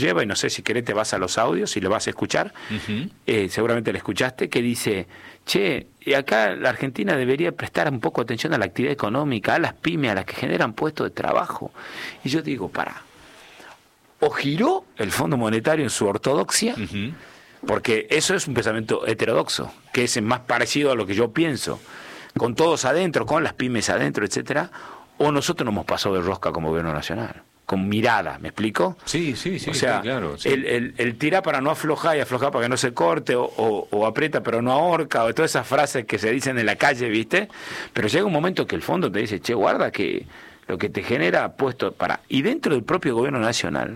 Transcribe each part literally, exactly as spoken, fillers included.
lleva, y no sé si querés te vas a los audios y lo vas a escuchar, uh-huh. eh, seguramente lo escuchaste, que dice, che, acá la Argentina debería prestar un poco de atención a la actividad económica, a las pymes, a las que generan puestos de trabajo. Y yo digo, pará, o giró el Fondo Monetario en su ortodoxia, uh-huh. porque eso es un pensamiento heterodoxo, que es más parecido a lo que yo pienso, con todos adentro, con las pymes adentro, etcétera, o nosotros nos hemos pasado de rosca como gobierno nacional, con mirada, ¿me explico? Sí, sí, sí, o sea, sí, claro. Sí. El, el, el tira para no aflojar y aflojar para que no se corte, o, o, o aprieta pero no ahorca, o todas esas frases que se dicen en la calle, ¿viste? Pero llega un momento que el fondo te dice, che, guarda que lo que te genera puesto para... Y dentro del propio gobierno nacional,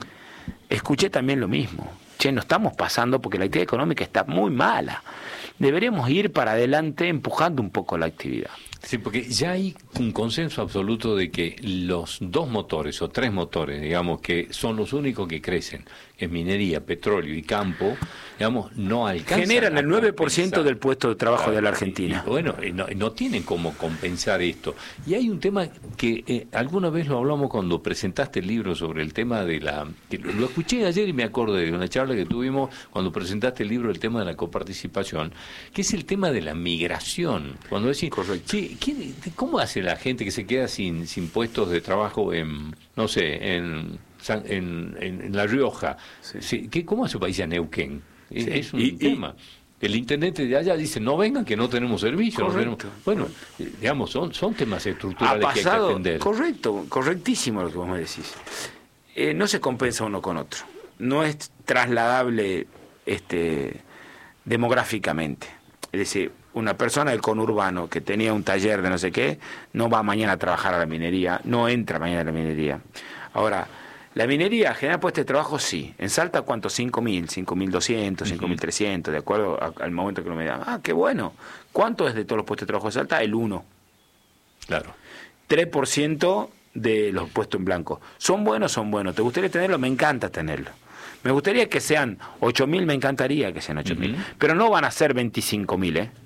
escuché también lo mismo. Che, nos estamos pasando porque la actividad económica está muy mala. Deberíamos ir para adelante empujando un poco la actividad. Sí, porque ya hay un consenso absoluto de que los dos motores o tres motores, digamos, que son los únicos que crecen, que es minería, petróleo y campo, digamos, no alcanzan. Generan el nueve por ciento del puesto de trabajo claro, de la Argentina. Y, y bueno, no, no tienen cómo compensar esto. Y hay un tema que eh, alguna vez lo hablamos cuando presentaste el libro sobre el tema de la... Que lo escuché ayer y me acordé de una charla que tuvimos cuando presentaste el libro, el tema de la coparticipación, que es el tema de la migración. Cuando decís, sí, ¿Quién, ¿cómo hace la gente que se queda sin, sin puestos de trabajo en, no sé, en, en, en, en La Rioja? Sí. Sí, ¿qué, ¿Cómo hace un país a Neuquén? Sí. Es un y, tema. Y... El intendente de allá dice, no vengan que no tenemos servicio. No tenemos... Bueno, digamos, son, son temas estructurales pasado, que hay que atender. Correcto, correctísimo lo que vos me decís. Eh, no se compensa uno con otro. No es trasladable este, demográficamente. Es decir, una persona del conurbano que tenía un taller de no sé qué, no va mañana a trabajar a la minería, no entra mañana a la minería. Ahora, la minería genera puestos de trabajo, sí. En Salta, ¿cuánto? cinco mil, cinco mil doscientos, cinco mil trescientos, de acuerdo a, al momento que lo me dan. Ah, qué bueno. ¿Cuánto es de todos los puestos de trabajo de Salta? El uno. Claro. tres por ciento de los puestos en blanco. ¿Son buenos? Son buenos. ¿Te gustaría tenerlo? Me encanta tenerlo. Me gustaría que sean ocho mil, me encantaría que sean ocho mil. Uh-huh. Pero no van a ser veinticinco mil, ¿eh?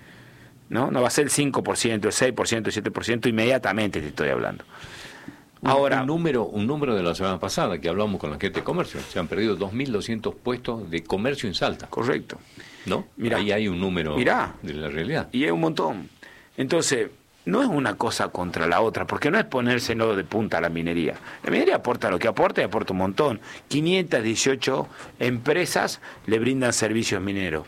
¿No? No va a ser el cinco por ciento, el seis por ciento, el siete por ciento inmediatamente te estoy hablando. Ahora, un número un número de la semana pasada que hablamos con la gente de comercio, se han perdido dos mil doscientos puestos de comercio en Salta. Correcto. ¿No? Mirá, ahí hay un número mirá, de la realidad. Y es un montón. Entonces, no es una cosa contra la otra, porque no es ponérselo de punta a la minería. La minería aporta lo que aporta y aporta un montón. quinientas dieciocho empresas le brindan servicios mineros.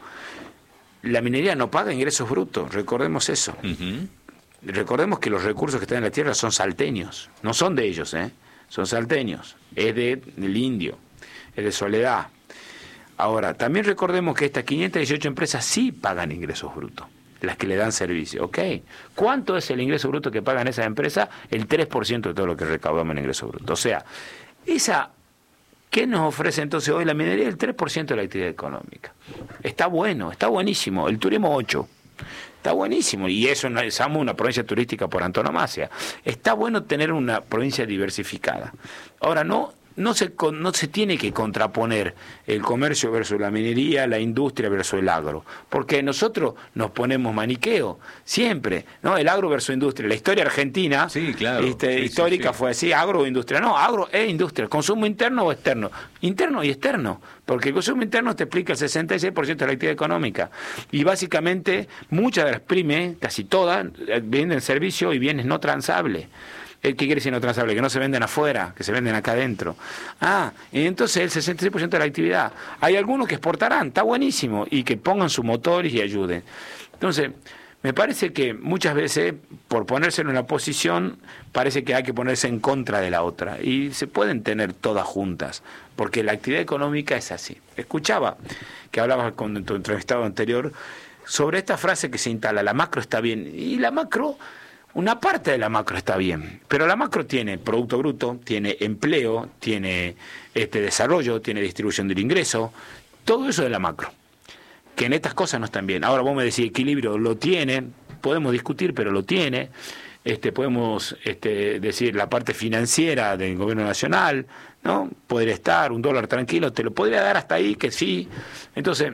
La minería no paga ingresos brutos, recordemos eso. Uh-huh. Recordemos que los recursos que están en la tierra son salteños, no son de ellos, ¿eh? Son salteños, es de, del indio, es de Soledad. Ahora, también recordemos que estas quinientas dieciocho empresas sí pagan ingresos brutos, las que le dan servicio, ¿ok? ¿Cuánto es el ingreso bruto que pagan esas empresas? El tres por ciento de todo lo que recaudamos en ingreso bruto. O sea, esa... ¿Qué nos ofrece entonces hoy la minería? El tres por ciento de la actividad económica. Está bueno, está buenísimo. El turismo ocho. Está buenísimo. Y eso es una provincia turística por antonomasia. Está bueno tener una provincia diversificada. Ahora, no, no, se, no se tiene que contraponer el comercio versus la minería, la industria versus el agro. Porque nosotros nos ponemos maniqueo, siempre, ¿no? El agro versus industria. La historia argentina sí, claro. este, sí, histórica sí, sí. fue así, agro o industria. No, agro e industria. ¿Consumo interno o externo? Interno y externo. Porque el consumo interno te explica el sesenta y seis por ciento de la actividad económica. Y básicamente, muchas de las pymes, casi todas, venden servicios y bienes no transables. ¿Qué quiere decir no transable? Que no se venden afuera, que se venden acá adentro. Ah, y entonces el sesenta y seis por ciento de la actividad. Hay algunos que exportarán, está buenísimo, y que pongan sus motores y ayuden. Entonces, me parece que muchas veces, por ponerse en una posición, parece que hay que ponerse en contra de la otra. Y se pueden tener todas juntas, porque la actividad económica es así. Escuchaba que hablabas con tu entrevistado anterior sobre esta frase que se instala, la macro está bien. Y la macro... Una parte de la macro está bien, pero la macro tiene Producto Bruto, tiene empleo, tiene este desarrollo, tiene distribución del ingreso, todo eso de la macro, que en estas cosas no están bien. Ahora vos me decís, equilibrio lo tiene, podemos discutir, pero lo tiene, este, podemos este, decir la parte financiera del gobierno nacional, ¿no? Podría estar, un dólar tranquilo, te lo podría dar hasta ahí, que sí. Entonces...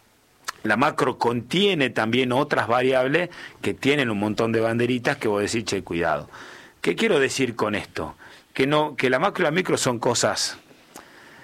La macro contiene también otras variables que tienen un montón de banderitas que vos decís, che, cuidado. ¿Qué quiero decir con esto? Que no, que la macro y la micro son cosas